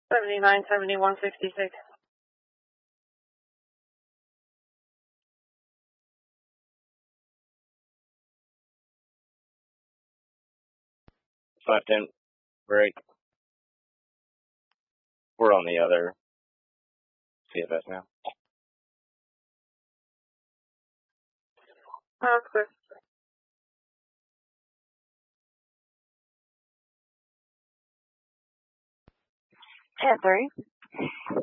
79, 71, 66. Left in, right. We're on the other CFS now. Clear. 10-3.